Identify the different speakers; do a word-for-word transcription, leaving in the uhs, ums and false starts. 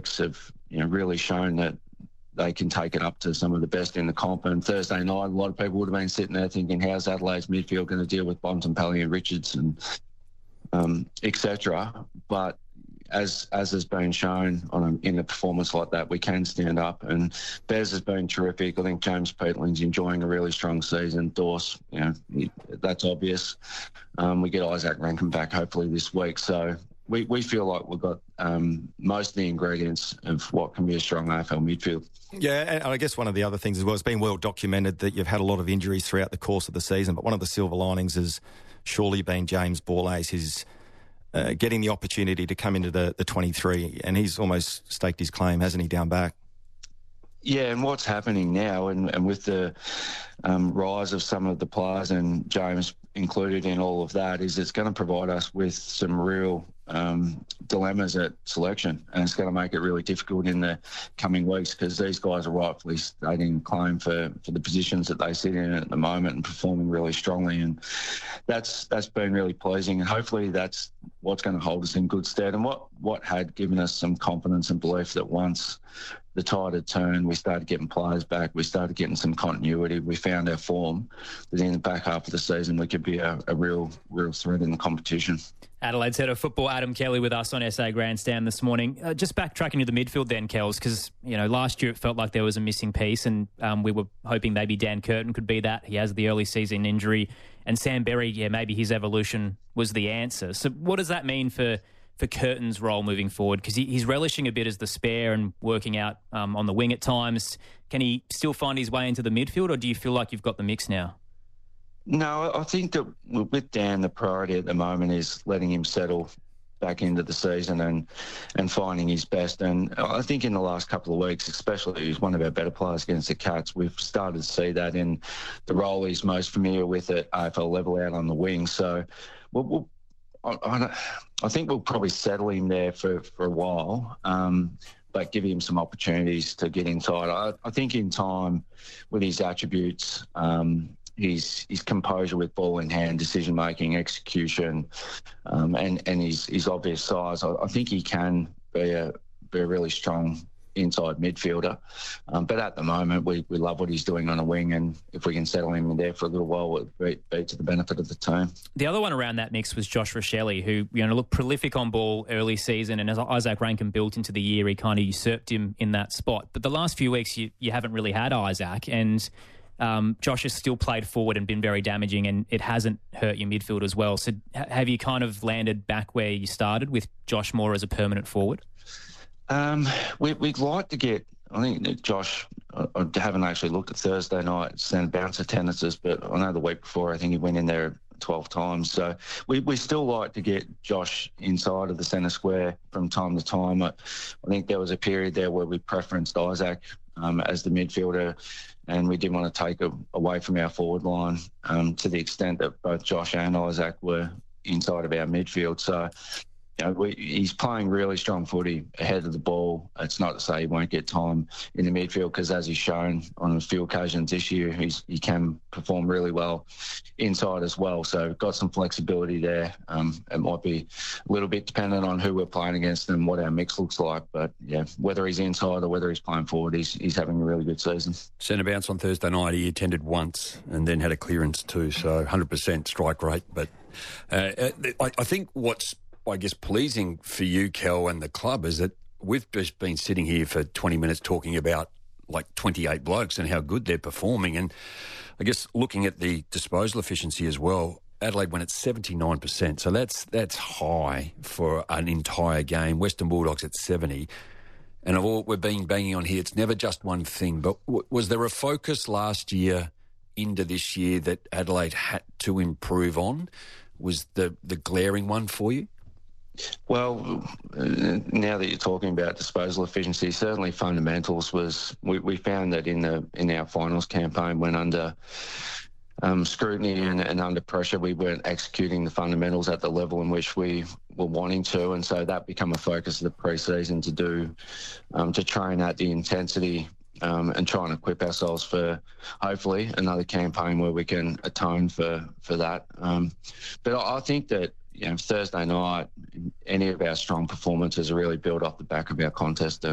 Speaker 1: weeks have, you know, really shown that they can take it up to some of the best in the comp. And Thursday night, a lot of people would have been sitting there thinking, how's Adelaide's midfield going to deal with Bontempelli and Richards and um, et cetera. But as as has been shown on a, in a performance like that, we can stand up. And Bez has been terrific. I think James Peatling's enjoying a really strong season. Dorse, you know, he, that's obvious. Um, we get Isaac Rankin back hopefully this week. So we, we feel like we've got um, most of the ingredients of what can be a strong A F L midfield.
Speaker 2: Yeah, and I guess one of the other things as well, it's been well documented that you've had a lot of injuries throughout the course of the season, but one of the silver linings has surely been James Borlase, his uh, getting the opportunity to come into the, the twenty-three, and he's almost staked his claim, hasn't he, down back?
Speaker 1: Yeah, and what's happening now, and, and with the um, rise of some of the players, and James included in all of that, is it's going to provide us with some real um, dilemmas at selection, and it's going to make it really difficult in the coming weeks because these guys are rightfully stating claim for, for the positions that they sit in at the moment and performing really strongly, and that's that's been really pleasing, and hopefully that's what's going to hold us in good stead. And what, what had given us some confidence and belief that once the tide had turned, we started getting players back, we started getting some continuity, we found our form, that in the back half of the season we could be a, a real real threat in the competition.
Speaker 3: Adelaide's head of football, Adam Kelly, with us on S A Grandstand this morning. Uh, just backtracking to the midfield then, Kels, because, you know, last year it felt like there was a missing piece, and um, we were hoping maybe Dan Curtin could be that. He has the early season injury. And Sam Berry, yeah, maybe his evolution was the answer. So what does that mean for... for Curtin's role moving forward? Because he, he's relishing a bit as the spare and working out um, on the wing at times. Can he still find his way into the midfield, or do you feel like you've got the mix now?
Speaker 1: No, I think that with Dan, the priority at the moment is letting him settle back into the season and and finding his best. And I think in the last couple of weeks, especially, he's one of our better players against the Cats. We've started to see that in the role he's most familiar with at A F L level out on the wing. So we'll, we'll I, I think we'll probably settle him there for, for a while, um, but give him some opportunities to get inside. I, I think in time, with his attributes, um, his his composure with ball in hand, decision making, execution, um, and and his his obvious size, I, I think he can be a be a really strong inside midfielder. Um, but at the moment, we, we love what he's doing on a wing, and if we can settle him in there for a little while, it would be, be to the benefit of the team.
Speaker 3: The other one around that mix was Josh Rochelle, who, you know, looked prolific on ball early season, and as Isaac Rankin built into the year, he kind of usurped him in that spot. But the last few weeks, you, you haven't really had Isaac, and um, Josh has still played forward and been very damaging, and it hasn't hurt your midfield as well. So have you kind of landed back where you started with Josh Moore as a permanent forward?
Speaker 1: Um, we, we'd like to get, I think that Josh, I, I haven't actually looked at Thursday night and bounce attendances, but I know the week before, I think he went in there twelve times. So we, we still like to get Josh inside of the centre square from time to time. I, I think there was a period there where we preferenced Isaac um, as the midfielder, and we didn't want to take a, away from our forward line um, to the extent that both Josh and Isaac were inside of our midfield. So, you know, we, he's playing really strong footy ahead of the ball. It's not to say he won't get time in the midfield, because as he's shown on a few occasions this year, he's, he can perform really well inside as well. So got some flexibility there. Um, it might be a little bit dependent on who we're playing against and what our mix looks like. But, yeah, whether he's inside or whether he's playing forward, he's, he's having a really good season.
Speaker 4: Centre bounce on Thursday night, he attended once and then had a clearance too, so one hundred percent strike rate. But uh, I, I think what's I guess pleasing for you, Kel, and the club is that we've just been sitting here for twenty minutes talking about like twenty-eight blokes and how good they're performing. And I guess looking at the disposal efficiency as well, Adelaide went at seventy-nine percent. So that's that's high for an entire game. Western Bulldogs at seventy. And of all we've been banging on here, it's never just one thing. But w- was there a focus last year into this year that Adelaide had to improve on? Was the, the glaring one for you?
Speaker 1: Well, now that you're talking about disposal efficiency, certainly fundamentals was. We, we found that in the in our finals campaign, when under um, scrutiny and, and under pressure, we weren't executing the fundamentals at the level in which we were wanting to, and so that became a focus of the pre-season to do um, to train at the intensity um, and try and equip ourselves for hopefully another campaign where we can atone for for that. Um, but I, I think that. You know, Thursday night, any of our strong performances are really built off the back of our contest